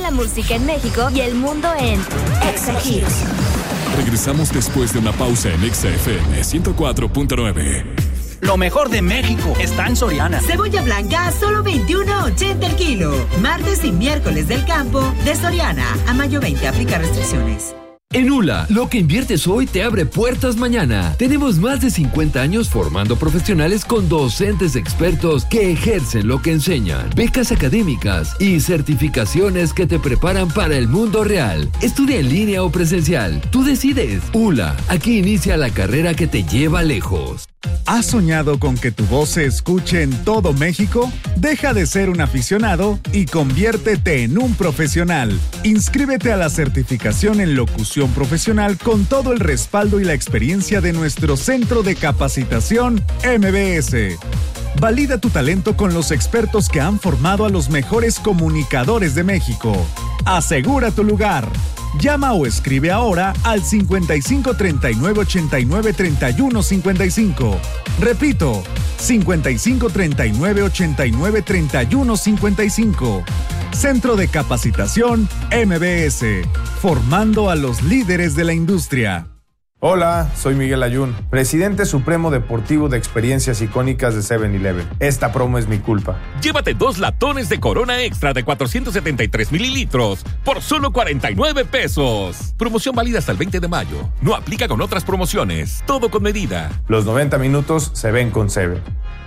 la música en México y el mundo en Exa Hits. Regresamos después de una pausa en Exa FM 104.9. Lo mejor de México está en Soriana. Cebolla blanca a solo $21.80 el kilo. Martes y miércoles del campo de Soriana. A mayo 20, aplica restricciones. En ULA, lo que inviertes hoy te abre puertas mañana. Tenemos más de 50 años formando profesionales con docentes expertos que ejercen lo que enseñan, becas académicas y certificaciones que te preparan para el mundo real. Estudia en línea o presencial. Tú decides. ULA, aquí inicia la carrera que te lleva lejos. ¿Has soñado con que tu voz se escuche en todo México? Deja de ser un aficionado y conviértete en un profesional. Inscríbete a la certificación en locución profesional con todo el respaldo y la experiencia de nuestro Centro de Capacitación MBS. Valida tu talento con los expertos que han formado a los mejores comunicadores de México. Asegura tu lugar. Llama o escribe ahora al 55 39 89 31 55. Repito, 55 39 89 31 55. Centro de Capacitación MBS, formando a los líderes de la industria. Hola, soy Miguel Ayun, presidente supremo deportivo de experiencias icónicas de 7-Eleven. Esta promo es mi culpa. Llévate 2 latones de Corona Extra de 473 mililitros por solo 49 pesos. Promoción válida hasta el 20 de mayo. No aplica con otras promociones. Todo con medida. Los 90 minutos se ven con 7.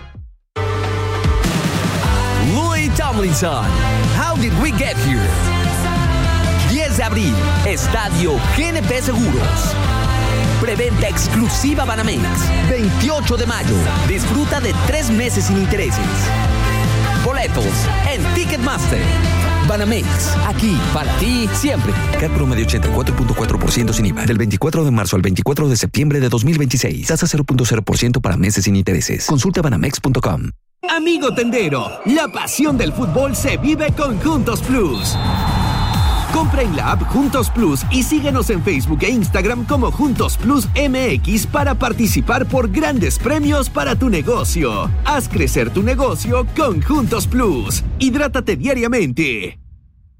Louis Tomlinson, How Did We Get Here? 10 de abril, Estadio GNP Seguros. Preventa exclusiva Banamex. 28 de mayo. Disfruta de 3 meses sin intereses. Boletos en Ticketmaster. Banamex, aquí para ti siempre. CAT promedio 84.4% sin IVA. Del 24 de marzo al 24 de septiembre de 2026. Tasa 0.0% para meses sin intereses. Consulta banamex.com. Amigo tendero, la pasión del fútbol se vive con Juntos Plus. Compra en la app Juntos Plus y síguenos en Facebook e Instagram como Juntos Plus MX para participar por grandes premios para tu negocio. Haz crecer tu negocio con Juntos Plus. Hidrátate diariamente.